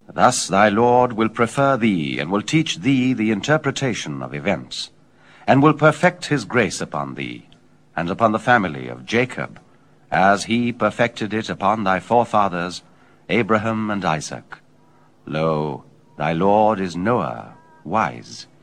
Thus thy Lord will prefer thee, and will teach thee the interpretation of events, and will perfect his grace upon thee, and upon the family of Jacob, as he perfected it upon thy forefathers, Abraham and Isaac. Lo, thy Lord is knower, wise,